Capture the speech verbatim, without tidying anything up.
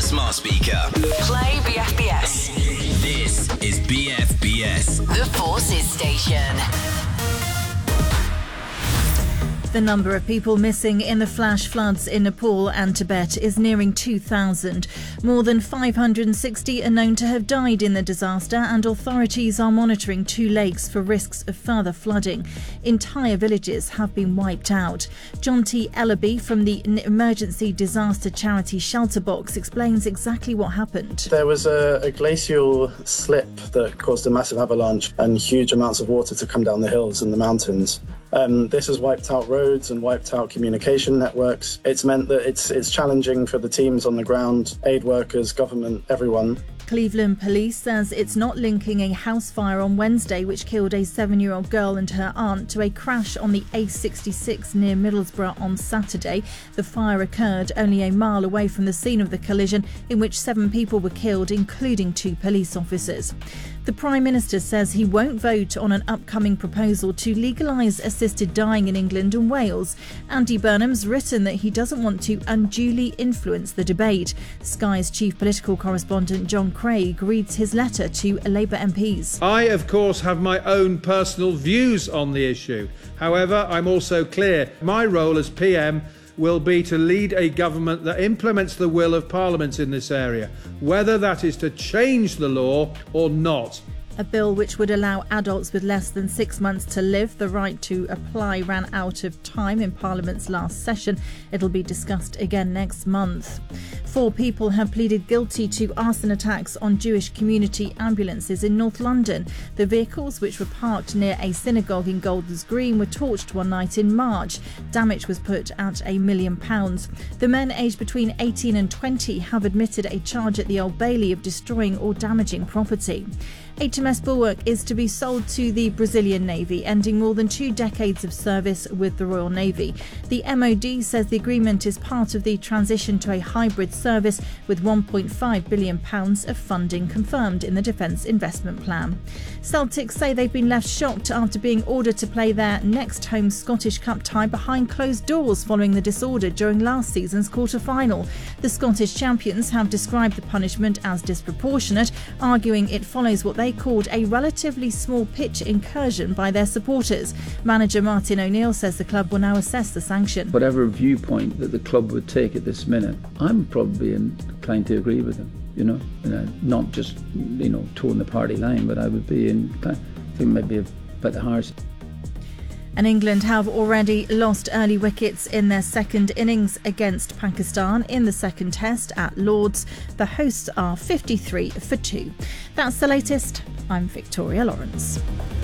smart speaker. Play B F B S. This is B F B S. The Forces Station. The number of people missing in the flash floods in Nepal and Tibet is nearing two thousand. More than five hundred sixty are known to have died in the disaster, and authorities are monitoring two lakes for risks of further flooding. Entire villages have been wiped out. John T. Ellaby from the emergency disaster charity Shelterbox explains exactly what happened. There was a, a glacial slip that caused a massive avalanche and huge amounts of water to come down the hills and the mountains. Um, this has wiped out roads and wiped out communication networks. It's meant that it's it's challenging for the teams on the ground, aid workers, government, everyone. Cleveland Police says it's not linking a house fire on Wednesday which killed a seven-year-old girl and her aunt to a crash on the A sixty-six near Middlesbrough on Saturday. The fire occurred only a mile away from the scene of the collision, in which seven people were killed, including two police officers. The Prime Minister says he won't vote on an upcoming proposal to legalise assisted dying in England and Wales. Andy Burnham's written that he doesn't want to unduly influence the debate. Sky's chief political correspondent John Craig reads his letter to Labour M Ps. I, of course, have my own personal views on the issue. However, I'm also clear my role as P M will be to lead a government that implements the will of Parliament in this area, whether that is to change the law or not. A bill which would allow adults with less than six months to live the right to apply ran out of time in Parliament's last session. It'll be discussed again next month. Four people have pleaded guilty to arson attacks on Jewish community ambulances in North London. The vehicles, which were parked near a synagogue in Golders Green, were torched one night in March. Damage was put at a million pounds. The men aged between eighteen and twenty have admitted a charge at the Old Bailey of destroying or damaging property. H M S Bulwark is to be sold to the Brazilian Navy, ending more than two decades of service with the Royal Navy. The M O D says the agreement is part of the transition to a hybrid service, with one point five billion pounds of funding confirmed in the Defence Investment Plan. Celtic say they've been left shocked after being ordered to play their next home Scottish Cup tie behind closed doors following the disorder during last season's quarter-final. The Scottish champions have described the punishment as disproportionate, arguing it follows what they called a relatively small pitch incursion by their supporters. Manager Martin O'Neill says the club will now assess the sanction. Whatever viewpoint that the club would take at this minute, I'm probably inclined to agree with them, you know, and not just, you know, toeing the party line, but I would be inclined, I think maybe a bit harsh. And England have already lost early wickets in their second innings against Pakistan in the second test at Lord's. The hosts are fifty-three for two. That's the latest. I'm Victoria Lawrence.